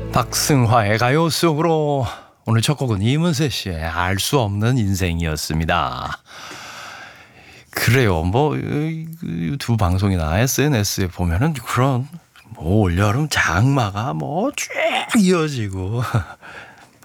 박승화의 가요 속으로 오늘 첫 곡은 이문세 씨의 알 수 없는 인생이었습니다. 그래요. 뭐 두 방송이나 SNS에 보면은 그런 뭐 올여름 장마가 뭐 쭉 이어지고